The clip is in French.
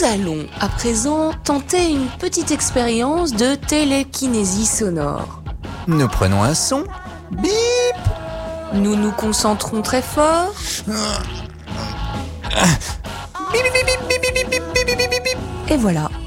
Nous allons à présent tenter une petite expérience de télékinésie sonore. Nous prenons un son. Bip. Nous nous concentrons très fort. Et voilà,